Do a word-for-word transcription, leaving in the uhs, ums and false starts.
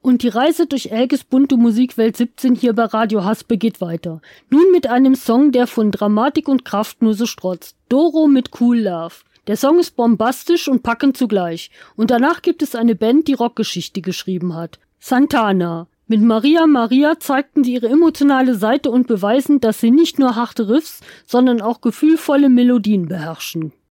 Und die Reise durch Elkes bunte Musikwelt siebzehn hier bei Radio Haspe geht weiter. Nun mit einem Song, der von Dramatik und Kraft nur so strotzt. Doro mit Cool Love. Der Song ist bombastisch und packend zugleich. Und danach gibt es eine Band, die Rockgeschichte geschrieben hat. Santana. Mit Maria Maria zeigten sie ihre emotionale Seite und beweisen, dass sie nicht nur harte Riffs, sondern auch gefühlvolle Melodien beherrschen.